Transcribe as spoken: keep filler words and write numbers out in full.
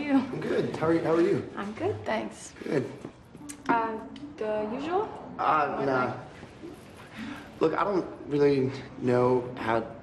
you? I'm good. How are you? How are you? I'm good, thanks. Good. Uh, the usual? Uh, nah. Look, I don't really know how